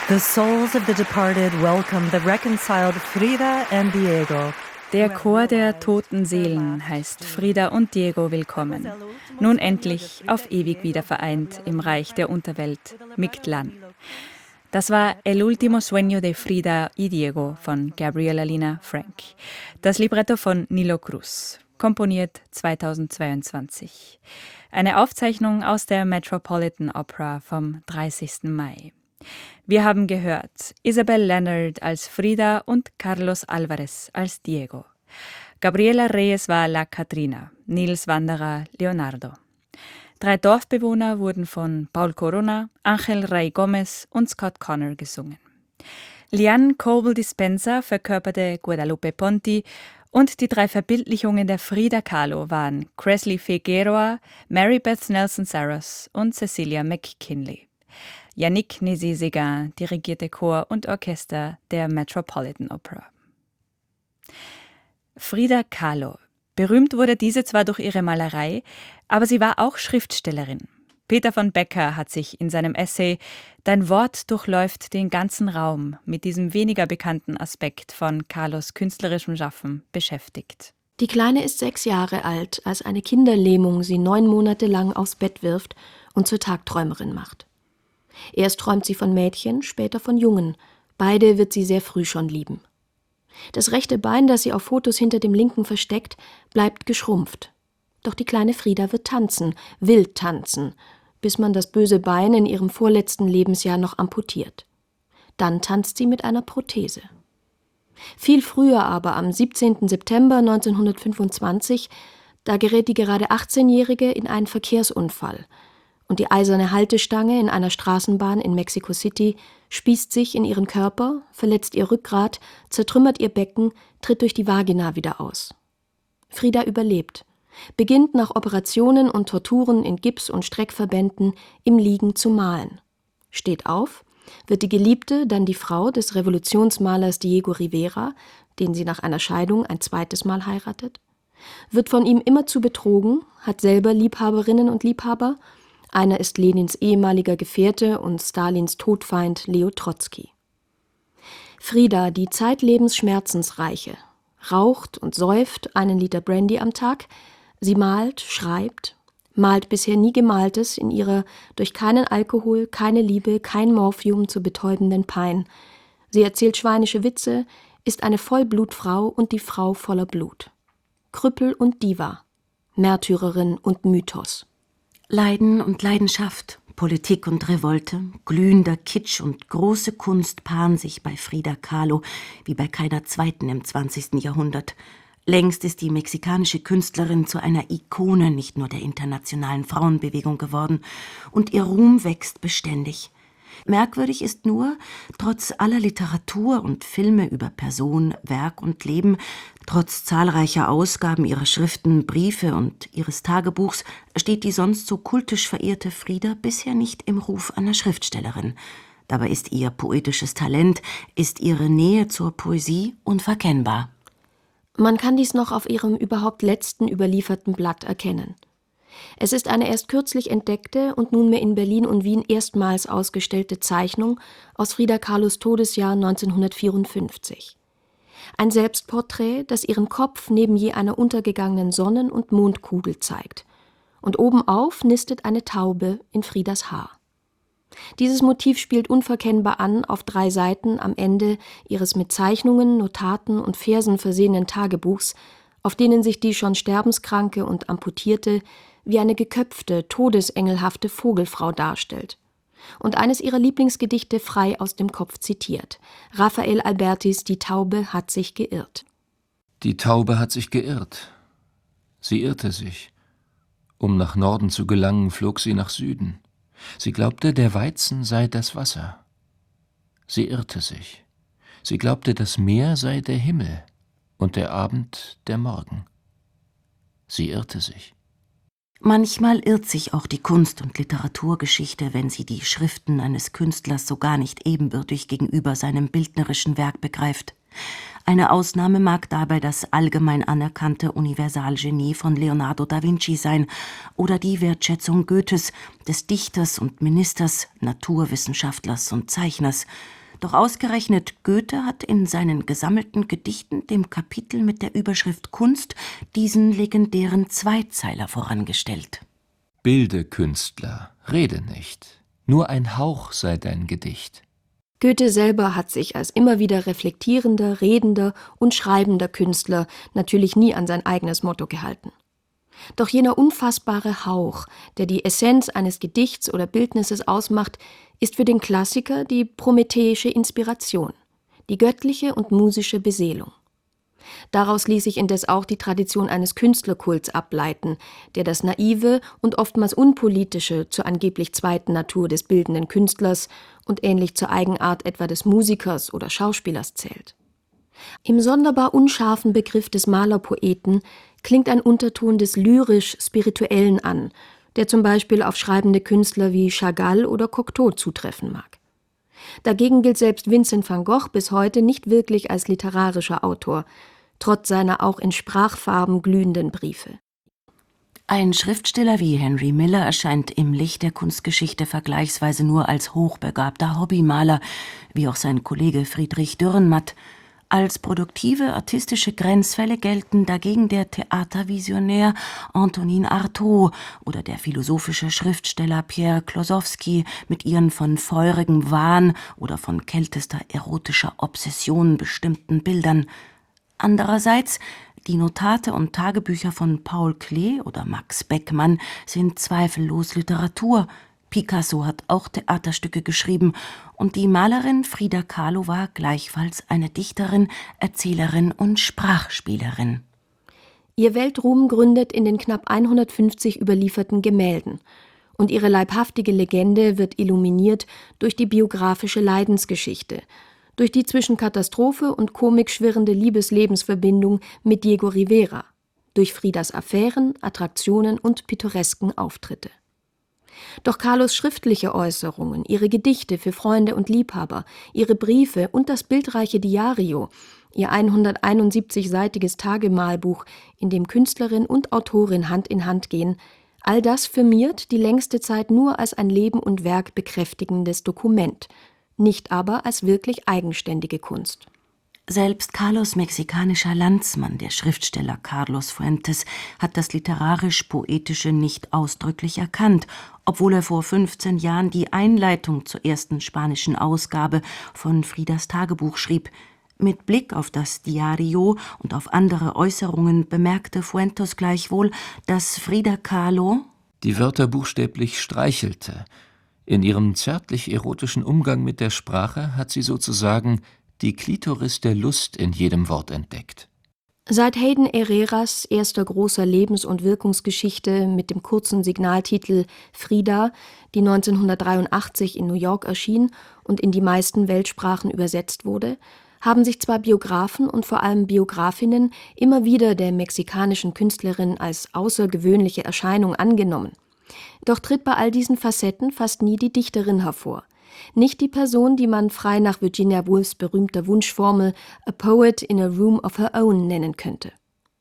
The souls of the departed welcome the reconciled Frida and Diego. Der Chor der toten Seelen heißt Frida und Diego willkommen. Nun endlich auf ewig wieder vereint im Reich der Unterwelt, Mictlán. Das war El último sueño de Frida y Diego von Gabriela Lina Frank. Das Libretto von Nilo Cruz, komponiert 2022. Eine Aufzeichnung aus der Metropolitan Opera vom 30. Mai. Wir haben gehört Isabel Leonard als Frida und Carlos Alvarez als Diego. Gabriela Reyes war La Catrina, Nils Wanderer Leonardo. 3 Dorfbewohner wurden von Paul Corona, Ángel Ray Gomez und Scott Connor gesungen. Liane Coble Dispenza verkörperte Guadalupe Ponti und die 3 Verbildlichungen der Frida Kahlo waren Cresley Figueroa, Mary Beth Nelson Saros und Cecilia McKinley. Yannick Nézet-Séguin dirigierte Chor und Orchester der Metropolitan Opera. Frida Kahlo. Berühmt wurde diese zwar durch ihre Malerei, aber sie war auch Schriftstellerin. Peter von Becker hat sich in seinem Essay »Dein Wort durchläuft den ganzen Raum« mit diesem weniger bekannten Aspekt von Kahlos künstlerischem Schaffen beschäftigt. Die Kleine ist 6 Jahre alt, als eine Kinderlähmung sie 9 Monate lang aufs Bett wirft und zur Tagträumerin macht. Erst träumt sie von Mädchen, später von Jungen. Beide wird sie sehr früh schon lieben. Das rechte Bein, das sie auf Fotos hinter dem linken versteckt, bleibt geschrumpft. Doch die kleine Frida wird tanzen, will tanzen, bis man das böse Bein in ihrem vorletzten Lebensjahr noch amputiert. Dann tanzt sie mit einer Prothese. Viel früher aber, am 17. September 1925, da gerät die gerade 18-Jährige in einen Verkehrsunfall. Und die eiserne Haltestange in einer Straßenbahn in Mexico City spießt sich in ihren Körper, verletzt ihr Rückgrat, zertrümmert ihr Becken, tritt durch die Vagina wieder aus. Frida überlebt, beginnt nach Operationen und Torturen in Gips- und Streckverbänden im Liegen zu malen. Steht auf, wird die Geliebte, dann die Frau des Revolutionsmalers Diego Rivera, den sie nach einer Scheidung ein zweites Mal heiratet, wird von ihm immerzu betrogen, hat selber Liebhaberinnen und Liebhaber. Einer ist Lenins ehemaliger Gefährte und Stalins Todfeind Leo Trotzki. Frida, die zeitlebens Schmerzensreiche, raucht und säuft 1 Liter Brandy am Tag. Sie malt, schreibt, malt bisher nie Gemaltes in ihrer durch keinen Alkohol, keine Liebe, kein Morphium zu betäubenden Pein. Sie erzählt schweinische Witze, ist eine Vollblutfrau und die Frau voller Blut. Krüppel und Diva, Märtyrerin und Mythos. Leiden und Leidenschaft, Politik und Revolte, glühender Kitsch und große Kunst paaren sich bei Frida Kahlo wie bei keiner zweiten im 20. Jahrhundert. Längst ist die mexikanische Künstlerin zu einer Ikone nicht nur der internationalen Frauenbewegung geworden, und ihr Ruhm wächst beständig. Merkwürdig ist nur, trotz aller Literatur und Filme über Person, Werk und Leben, trotz zahlreicher Ausgaben ihrer Schriften, Briefe und ihres Tagebuchs, steht die sonst so kultisch verehrte Frida bisher nicht im Ruf einer Schriftstellerin. Dabei ist ihr poetisches Talent, ist ihre Nähe zur Poesie unverkennbar. Man kann dies noch auf ihrem überhaupt letzten überlieferten Blatt erkennen. Es ist eine erst kürzlich entdeckte und nunmehr in Berlin und Wien erstmals ausgestellte Zeichnung aus Frida Kahlos Todesjahr 1954. Ein Selbstporträt, das ihren Kopf neben je einer untergegangenen Sonnen- und Mondkugel zeigt. Und obenauf nistet eine Taube in Fridas Haar. Dieses Motiv spielt unverkennbar an auf 3 Seiten am Ende ihres mit Zeichnungen, Notaten und Versen versehenen Tagebuchs, auf denen sich die schon sterbenskranke und amputierte wie eine geköpfte, todesengelhafte Vogelfrau darstellt und eines ihrer Lieblingsgedichte frei aus dem Kopf zitiert. Rafael Albertis »Die Taube hat sich geirrt«. Die Taube hat sich geirrt. Sie irrte sich. Um nach Norden zu gelangen, flog sie nach Süden. Sie glaubte, der Weizen sei das Wasser. Sie irrte sich. Sie glaubte, das Meer sei der Himmel und der Abend der Morgen. Sie irrte sich. Manchmal irrt sich auch die Kunst- und Literaturgeschichte, wenn sie die Schriften eines Künstlers so gar nicht ebenbürtig gegenüber seinem bildnerischen Werk begreift. Eine Ausnahme mag dabei das allgemein anerkannte Universalgenie von Leonardo da Vinci sein oder die Wertschätzung Goethes, des Dichters und Ministers, Naturwissenschaftlers und Zeichners. Doch ausgerechnet Goethe hat in seinen gesammelten Gedichten dem Kapitel mit der Überschrift Kunst diesen legendären Zweizeiler vorangestellt. Bilde, Künstler, rede nicht, nur ein Hauch sei dein Gedicht. Goethe selber hat sich als immer wieder reflektierender, redender und schreibender Künstler natürlich nie an sein eigenes Motto gehalten. Doch jener unfassbare Hauch, der die Essenz eines Gedichts oder Bildnisses ausmacht, ist für den Klassiker die prometheische Inspiration, die göttliche und musische Beseelung. Daraus ließ sich indes auch die Tradition eines Künstlerkults ableiten, der das naive und oftmals unpolitische zur angeblich zweiten Natur des bildenden Künstlers und ähnlich zur Eigenart etwa des Musikers oder Schauspielers zählt. Im sonderbar unscharfen Begriff des Malerpoeten klingt ein Unterton des lyrisch-spirituellen an, der zum Beispiel auf schreibende Künstler wie Chagall oder Cocteau zutreffen mag. Dagegen gilt selbst Vincent van Gogh bis heute nicht wirklich als literarischer Autor, trotz seiner auch in Sprachfarben glühenden Briefe. Ein Schriftsteller wie Henry Miller erscheint im Licht der Kunstgeschichte vergleichsweise nur als hochbegabter Hobbymaler, wie auch sein Kollege Friedrich Dürrenmatt. Als produktive artistische Grenzfälle gelten dagegen der Theatervisionär Antonin Artaud oder der philosophische Schriftsteller Pierre Klosowski mit ihren von feurigem Wahn oder von kältester erotischer Obsession bestimmten Bildern. Andererseits, die Notate und Tagebücher von Paul Klee oder Max Beckmann sind zweifellos Literatur. Picasso hat auch Theaterstücke geschrieben und die Malerin Frida Kahlo war gleichfalls eine Dichterin, Erzählerin und Sprachspielerin. Ihr Weltruhm gründet in den knapp 150 überlieferten Gemälden und ihre leibhaftige Legende wird illuminiert durch die biografische Leidensgeschichte, durch die zwischen Katastrophe und Komik schwirrende Liebeslebensverbindung mit Diego Rivera, durch Fridas Affären, Attraktionen und pittoresken Auftritte. Doch Kahlos schriftliche Äußerungen, ihre Gedichte für Freunde und Liebhaber, ihre Briefe und das bildreiche Diario, ihr 171-seitiges Tagemalbuch, in dem Künstlerin und Autorin Hand in Hand gehen, all das firmiert die längste Zeit nur als ein Leben und Werk bekräftigendes Dokument, nicht aber als wirklich eigenständige Kunst. Selbst Kahlos mexikanischer Landsmann, der Schriftsteller Carlos Fuentes, hat das literarisch-poetische nicht ausdrücklich erkannt, obwohl er vor 15 Jahren die Einleitung zur ersten spanischen Ausgabe von Fridas Tagebuch schrieb. Mit Blick auf das Diario und auf andere Äußerungen bemerkte Fuentes gleichwohl, dass Frida Kahlo die Wörter buchstäblich streichelte. In ihrem zärtlich-erotischen Umgang mit der Sprache hat sie sozusagen die Klitoris der Lust in jedem Wort entdeckt. Seit Hayden Herreras erster großer Lebens- und Wirkungsgeschichte mit dem kurzen Signaltitel Frida, die 1983 in New York erschien und in die meisten Weltsprachen übersetzt wurde, haben sich zwar Biografen und vor allem Biografinnen immer wieder der mexikanischen Künstlerin als außergewöhnliche Erscheinung angenommen. Doch tritt bei all diesen Facetten fast nie die Dichterin hervor. Nicht die Person, die man frei nach Virginia Woolfs berühmter Wunschformel A Poet in a Room of Her Own nennen könnte.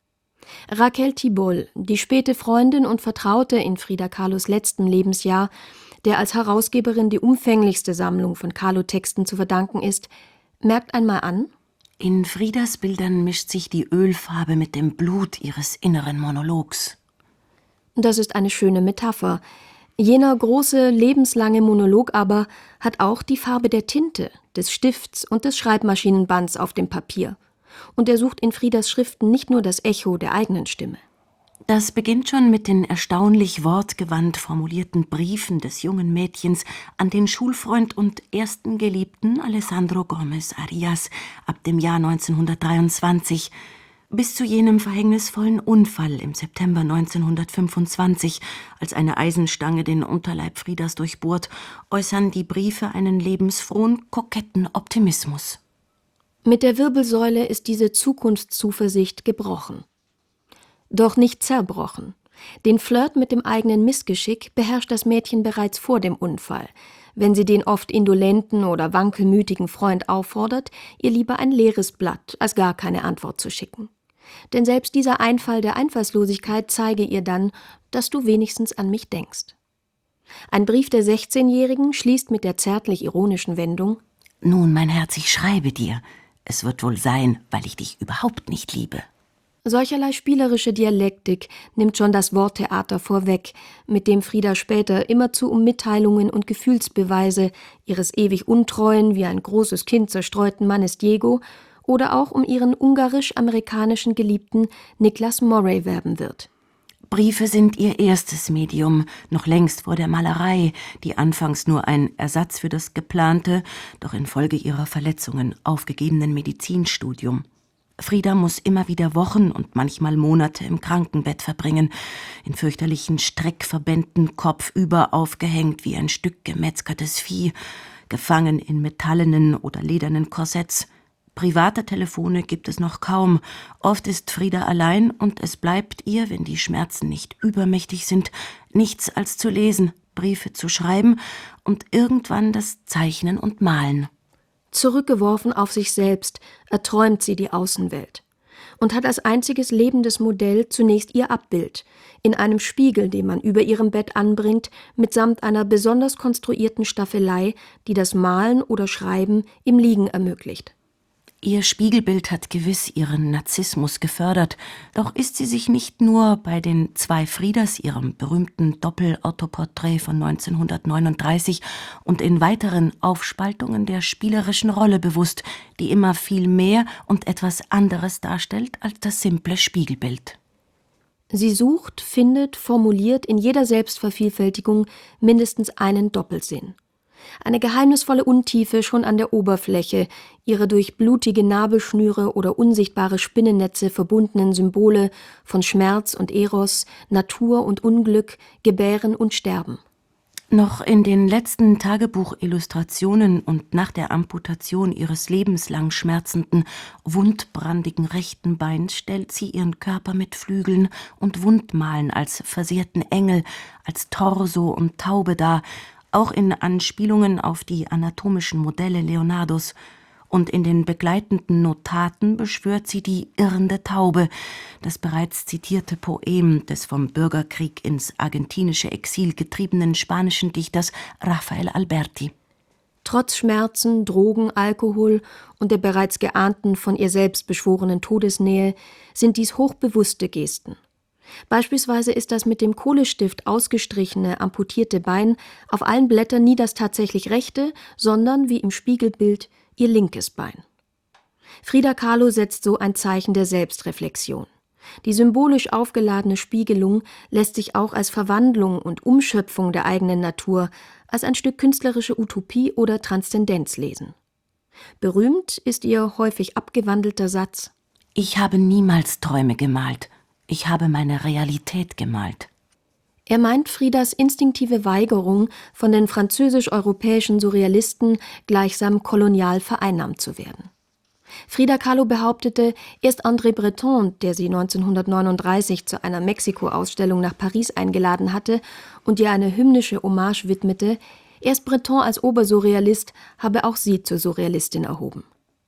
Raquel Tibol, die späte Freundin und Vertraute in Frida Kahlos letzten Lebensjahr, der als Herausgeberin die umfänglichste Sammlung von Kahlo-Texten zu verdanken ist, merkt einmal an: In Fridas Bildern mischt sich die Ölfarbe mit dem Blut ihres inneren Monologs. Das ist eine schöne Metapher. Jener große, lebenslange Monolog aber hat auch die Farbe der Tinte, des Stifts und des Schreibmaschinenbands auf dem Papier. Und er sucht in Fridas Schriften nicht nur das Echo der eigenen Stimme. Das beginnt schon mit den erstaunlich wortgewandt formulierten Briefen des jungen Mädchens an den Schulfreund und ersten Geliebten Alessandro Gomez Arias ab dem Jahr 1923, bis zu jenem verhängnisvollen Unfall im September 1925, als eine Eisenstange den Unterleib Fridas durchbohrt, äußern die Briefe einen lebensfrohen, koketten Optimismus. Mit der Wirbelsäule ist diese Zukunftszuversicht gebrochen. Doch nicht zerbrochen. Den Flirt mit dem eigenen Missgeschick beherrscht das Mädchen bereits vor dem Unfall, wenn sie den oft indolenten oder wankelmütigen Freund auffordert, ihr lieber ein leeres Blatt als gar keine Antwort zu schicken. Denn selbst dieser Einfall der Einfallslosigkeit zeige ihr dann, dass du wenigstens an mich denkst. Ein Brief der 16-Jährigen schließt mit der zärtlich ironischen Wendung: Nun, mein Herz, ich schreibe dir. Es wird wohl sein, weil ich dich überhaupt nicht liebe. Solcherlei spielerische Dialektik nimmt schon das Worttheater vorweg, mit dem Frida später immerzu um Mitteilungen und Gefühlsbeweise ihres ewig untreuen, wie ein großes Kind zerstreuten Mannes Diego oder auch um ihren ungarisch-amerikanischen Geliebten Niklas Morey werben wird. Briefe sind ihr erstes Medium, noch längst vor der Malerei, die anfangs nur ein Ersatz für das geplante, doch infolge ihrer Verletzungen aufgegebenen Medizinstudium. Frida muss immer wieder Wochen und manchmal Monate im Krankenbett verbringen, in fürchterlichen Streckverbänden kopfüber aufgehängt wie ein Stück gemetzgertes Vieh, gefangen in metallenen oder ledernen Korsetts. Private Telefone gibt es noch kaum. Oft ist Frida allein und es bleibt ihr, wenn die Schmerzen nicht übermächtig sind, nichts als zu lesen, Briefe zu schreiben und irgendwann das Zeichnen und Malen. Zurückgeworfen auf sich selbst, erträumt sie die Außenwelt und hat als einziges lebendes Modell zunächst ihr Abbild, in einem Spiegel, den man über ihrem Bett anbringt, mitsamt einer besonders konstruierten Staffelei, die das Malen oder Schreiben im Liegen ermöglicht. Ihr Spiegelbild hat gewiss ihren Narzissmus gefördert, doch ist sie sich nicht nur bei den zwei Fridas, ihrem berühmten Doppel-Autoporträt von 1939 und in weiteren Aufspaltungen der spielerischen Rolle bewusst, die immer viel mehr und etwas anderes darstellt als das simple Spiegelbild. Sie sucht, findet, formuliert in jeder Selbstvervielfältigung mindestens einen Doppelsinn. Eine geheimnisvolle Untiefe schon an der Oberfläche, ihre durch blutige Nabelschnüre oder unsichtbare Spinnennetze verbundenen Symbole von Schmerz und Eros, Natur und Unglück, Gebären und Sterben. Noch in den letzten Tagebuchillustrationen und nach der Amputation ihres lebenslang schmerzenden, wundbrandigen rechten Beins stellt sie ihren Körper mit Flügeln und Wundmalen als versehrten Engel, als Torso und Taube dar, auch in Anspielungen auf die anatomischen Modelle Leonardos. Und in den begleitenden Notaten beschwört sie die irrende Taube, das bereits zitierte Poem des vom Bürgerkrieg ins argentinische Exil getriebenen spanischen Dichters Rafael Alberti. Trotz Schmerzen, Drogen, Alkohol und der bereits geahnten, von ihr selbst beschworenen Todesnähe sind dies hochbewusste Gesten. Beispielsweise ist das mit dem Kohlestift ausgestrichene, amputierte Bein auf allen Blättern nie das tatsächlich rechte, sondern, wie im Spiegelbild, ihr linkes Bein. Frida Kahlo setzt so ein Zeichen der Selbstreflexion. Die symbolisch aufgeladene Spiegelung lässt sich auch als Verwandlung und Umschöpfung der eigenen Natur, als ein Stück künstlerische Utopie oder Transzendenz lesen. Berühmt ist ihr häufig abgewandelter Satz: Ich habe niemals Träume gemalt. Ich habe meine Realität gemalt. Er meint Fridas instinktive Weigerung, von den französisch-europäischen Surrealisten gleichsam kolonial vereinnahmt zu werden. Frida Kahlo behauptete, erst André Breton, der sie 1939 zu einer Mexiko-Ausstellung nach Paris eingeladen hatte und ihr eine hymnische Hommage widmete, erst Breton als Obersurrealist habe auch sie zur Surrealistin erhoben.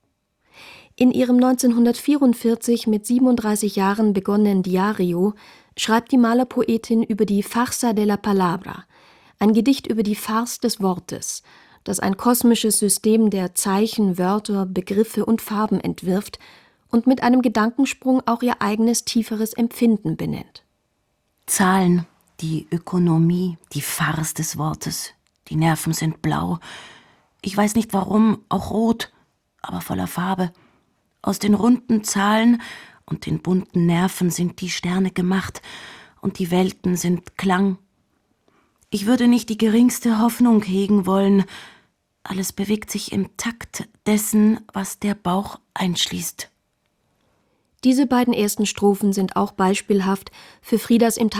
In ihrem 1944 mit 37 Jahren begonnenen Diario schreibt die Malerpoetin über die Farsa de la Palabra, ein Gedicht über die Farce des Wortes, das ein kosmisches System der Zeichen, Wörter, Begriffe und Farben entwirft und mit einem Gedankensprung auch ihr eigenes tieferes Empfinden benennt. Zahlen, die Ökonomie, die Farce des Wortes, die Nerven sind blau. Ich weiß nicht warum, auch rot, aber voller Farbe. Aus den runden Zahlen und den bunten Nerven sind die Sterne gemacht und die Welten sind Klang. Ich würde nicht die geringste Hoffnung hegen wollen. Alles bewegt sich im Takt dessen, was der Bauch einschließt. Diese beiden ersten Strophen sind auch beispielhaft für Fridas im